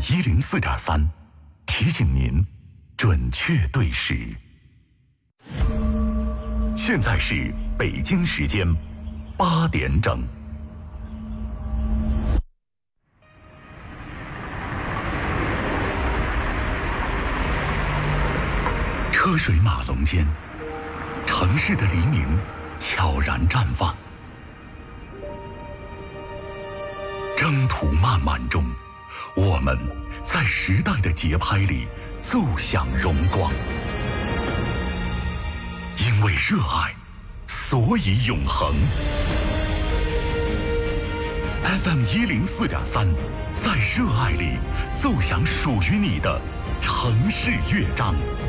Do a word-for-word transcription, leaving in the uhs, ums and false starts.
一零四点三，提醒您准确对时。现在是北京时间八点整。车水马龙间，城市的黎明悄然绽放。征途漫漫中，我们在时代的节拍里奏响荣光。因为热爱，所以永恒。F M 一零四点三，在热爱里奏响属于你的城市乐章。